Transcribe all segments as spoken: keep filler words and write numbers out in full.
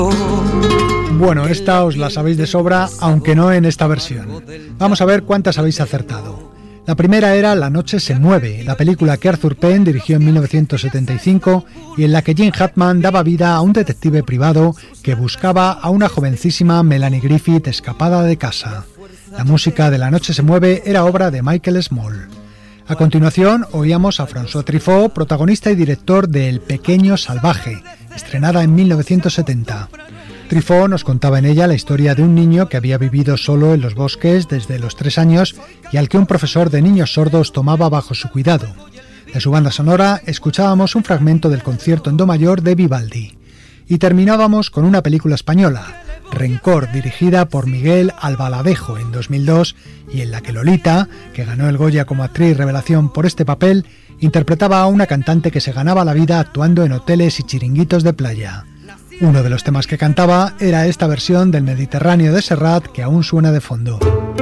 Bueno, esta os la sabéis de sobra, aunque no en esta versión. Vamos a ver cuántas habéis acertado. La primera era La noche se mueve, la película que Arthur Penn dirigió en mil novecientos setenta y cinco y en la que Gene Hackman daba vida a un detective privado que buscaba a una jovencísima Melanie Griffith escapada de casa. La música de La noche se mueve era obra de Michael Small. A continuación oíamos a François Truffaut, protagonista y director de El pequeño salvaje, estrenada en mil novecientos setenta. Truffaut nos contaba en ella la historia de un niño que había vivido solo en los bosques desde los tres años y al que un profesor de niños sordos tomaba bajo su cuidado. De su banda sonora escuchábamos un fragmento del concierto en do mayor de Vivaldi. Y terminábamos con una película española, Rencor, dirigida por Miguel Albaladejo en dos mil dos y en la que Lolita, que ganó el Goya como actriz revelación por este papel, interpretaba a una cantante que se ganaba la vida actuando en hoteles y chiringuitos de playa. Uno de los temas que cantaba era esta versión del Mediterráneo de Serrat que aún suena de fondo.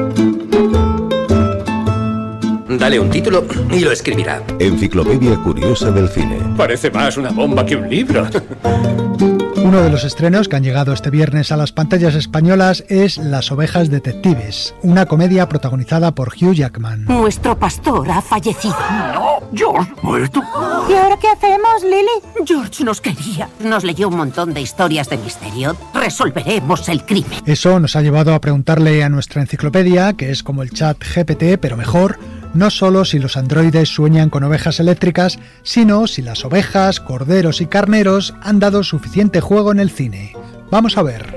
Dale un título y lo escribirá. Enciclopedia curiosa del cine. Parece más una bomba que un libro. Uno de los estrenos que han llegado este viernes a las pantallas españolas es Las ovejas detectives, una comedia protagonizada por Hugh Jackman. Nuestro pastor ha fallecido. No, George, muerto. ¿Y ahora qué hacemos, Lily? George nos quería. Nos leyó un montón de historias de misterio. Resolveremos el crimen. Eso nos ha llevado a preguntarle a nuestra enciclopedia, que es como el chat G P T, pero mejor, no solo si los androides sueñan con ovejas eléctricas, sino si las ovejas, corderos y carneros han dado suficiente juego en el cine. Vamos a ver.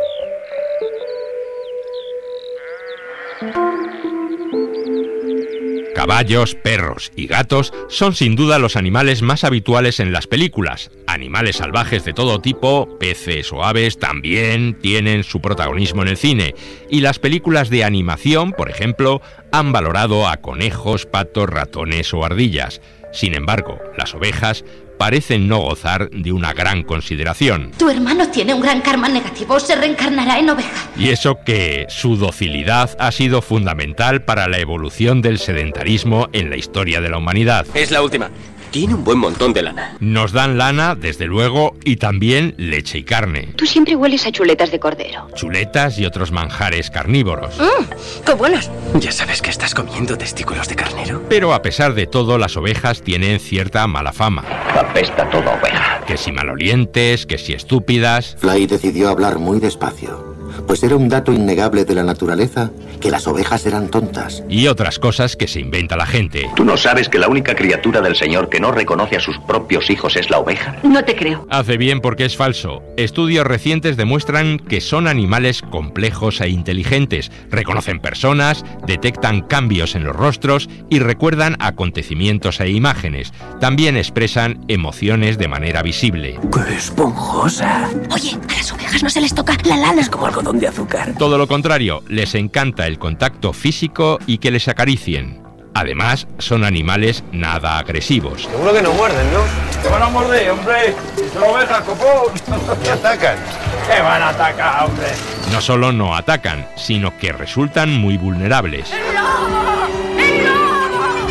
Caballos, perros y gatos son sin duda los animales más habituales en las películas. Animales salvajes de todo tipo, peces o aves, también tienen su protagonismo en el cine. Y las películas de animación, por ejemplo, han valorado a conejos, patos, ratones o ardillas. Sin embargo, las ovejas parecen no gozar de una gran consideración. Tu hermano tiene un gran karma negativo, se reencarnará en oveja. Y eso que su docilidad ha sido fundamental para la evolución del sedentarismo en la historia de la humanidad. Es la última. Tiene un buen montón de lana. Nos dan lana, desde luego, y también leche y carne. Tú siempre hueles a chuletas de cordero. Chuletas y otros manjares carnívoros. ¡Mmm! ¡Qué buenos! ¿Ya sabes que estás comiendo testículos de carnero? Pero a pesar de todo, las ovejas tienen cierta mala fama. Apesta toda oveja. Que si malolientes, que si estúpidas. Fly decidió hablar muy despacio, pues era un dato innegable de la naturaleza que las ovejas eran tontas. Y otras cosas que se inventa la gente. ¿Tú no sabes que la única criatura del Señor que no reconoce a sus propios hijos es la oveja? No te creo. Hace bien porque es falso. Estudios recientes demuestran que son animales complejos e inteligentes. Reconocen personas, detectan cambios en los rostros y recuerdan acontecimientos e imágenes. También expresan emociones de manera visible. ¡Qué esponjosa! Oye, a las ovejas no se les toca la lana. Es como algodón de azúcar. Todo lo contrario, les encanta el contacto físico y que les acaricien. Además, son animales nada agresivos. Seguro que no muerden, ¿no? ¡Te van a morder, hombre! ¡Son ovejas, copón! ¡Me atacan! ¡Qué van a atacar, hombre! No solo no atacan, sino que resultan muy vulnerables. ¡El lobo! ¡El lobo!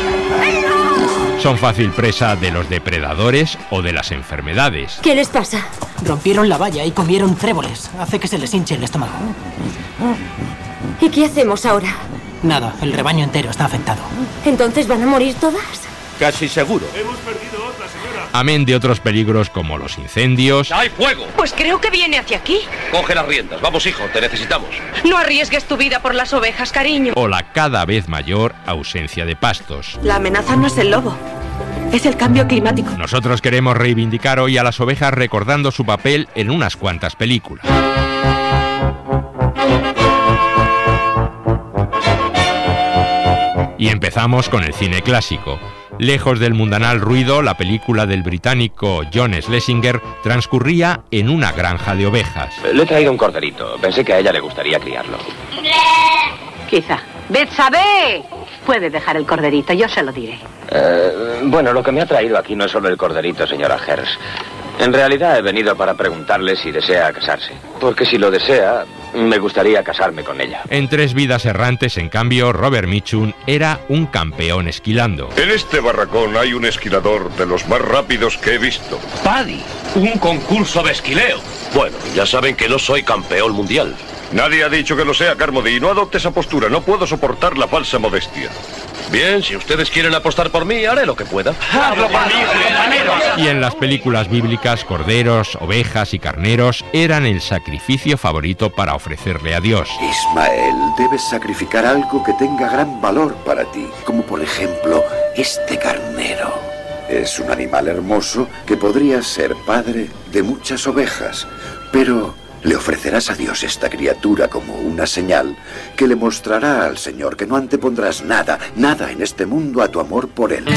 ¡El lobo! Son fácil presa de los depredadores o de las enfermedades. ¿Qué les pasa? Rompieron la valla y comieron tréboles. Hace que se les hinche el estómago. ¿Y qué hacemos ahora? Nada, el rebaño entero está afectado. ¿Entonces van a morir todas? Casi seguro. Hemos perdido otra, señora. Amén de otros peligros como los incendios. ¡Hay fuego! Pues creo que viene hacia aquí. Coge las riendas. Vamos, hijo, te necesitamos. No arriesgues tu vida por las ovejas, cariño. O la cada vez mayor ausencia de pastos. La amenaza no es el lobo, es el cambio climático. Nosotros queremos reivindicar hoy a las ovejas recordando su papel en unas cuantas películas. Y empezamos con el cine clásico. Lejos del mundanal ruido, la película del británico John Schlesinger transcurría en una granja de ovejas. Le he traído un corderito. Pensé que a ella le gustaría criarlo. Quizá. ¡Betsabé! Puede dejar el corderito, yo se lo diré. Eh, bueno, lo que me ha traído aquí no es solo el corderito, señora Hers. En realidad he venido para preguntarle si desea casarse. Porque si lo desea, me gustaría casarme con ella. En Tres vidas errantes, en cambio, Robert Mitchum era un campeón esquilando. En este barracón hay un esquilador de los más rápidos que he visto. Paddy, un concurso de esquileo. Bueno, ya saben que no soy campeón mundial. Nadie ha dicho que lo sea, Carmody. No adopte esa postura. No puedo soportar la falsa modestia. Bien, si ustedes quieren apostar por mí, haré lo que pueda. ¡Hazlo por mí, compañero! Y en las películas bíblicas, corderos, ovejas y carneros eran el sacrificio favorito para ofrecerle a Dios. Ismael, debes sacrificar algo que tenga gran valor para ti, como por ejemplo este carnero. Es un animal hermoso que podría ser padre de muchas ovejas, pero le ofrecerás a Dios esta criatura como una señal que le mostrará al Señor que no antepondrás nada, nada en este mundo a tu amor por Él.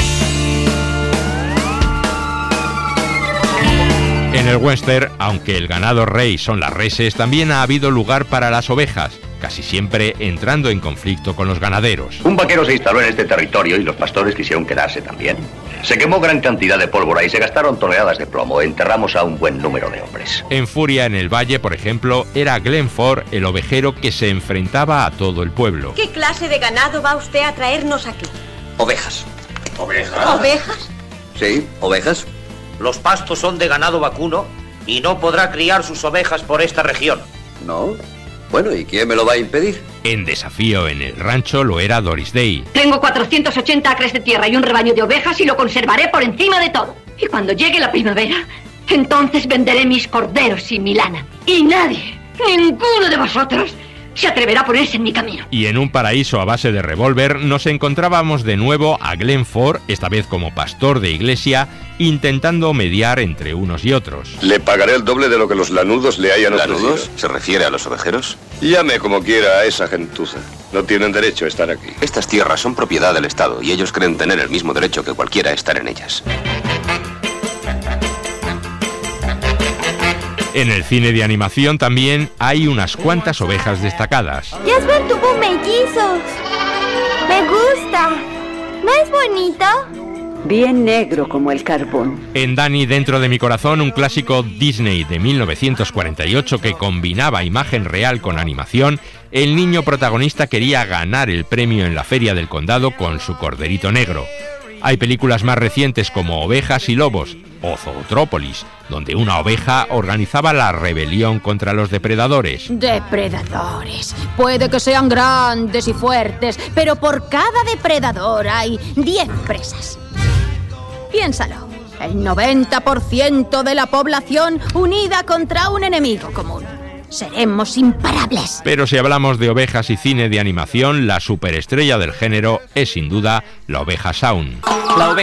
En el western, aunque el ganado rey son las reses, también ha habido lugar para las ovejas, casi siempre entrando en conflicto con los ganaderos. Un vaquero se instaló en este territorio y los pastores quisieron quedarse también. Se quemó gran cantidad de pólvora y se gastaron toneladas de plomo. Enterramos a un buen número de hombres. En Furia en el Valle, por ejemplo, era Glenn Ford el ovejero que se enfrentaba a todo el pueblo. ¿Qué clase de ganado va usted a traernos aquí? Ovejas. ¿Ovejas? ¿Ovejas? Sí, ovejas. Los pastos son de ganado vacuno y no podrá criar sus ovejas por esta región. ¿No? Bueno, ¿y quién me lo va a impedir? En Desafío en el Rancho lo era Doris Day. Tengo cuatrocientos ochenta acres de tierra y un rebaño de ovejas y lo conservaré por encima de todo. Y cuando llegue la primavera, entonces venderé mis corderos y mi lana. Y nadie, ninguno de vosotros, se atreverá a ponerse en mi camino. Y en Un paraíso a base de revólver nos encontrábamos de nuevo a Glenn Ford, esta vez como pastor de iglesia, intentando mediar entre unos y otros. Le pagaré el doble de lo que los lanudos le hayan ofrecido. ¿Lanudos? ¿Se refiere a los ovejeros? Llame como quiera a esa gentuza. No tienen derecho a estar aquí. Estas tierras son propiedad del Estado y ellos creen tener el mismo derecho que cualquiera a estar en ellas. En el cine de animación también hay unas cuantas ovejas destacadas. Jasper tuvo mellizos. Me gusta. ¿No es bonito? Bien negro como el carbón. En Dani dentro de mi corazón, un clásico Disney de mil novecientos cuarenta y ocho que combinaba imagen real con animación, el niño protagonista quería ganar el premio en la Feria del Condado con su corderito negro. Hay películas más recientes como Ovejas y Lobos o Zootrópolis, donde una oveja organizaba la rebelión contra los depredadores. Depredadores. Puede que sean grandes y fuertes, pero por cada depredador hay diez presas. Piénsalo. El noventa por ciento de la población unida contra un enemigo común. Seremos imparables. Pero si hablamos de ovejas y cine de animación, la superestrella del género es sin duda la oveja Shaun. La oveja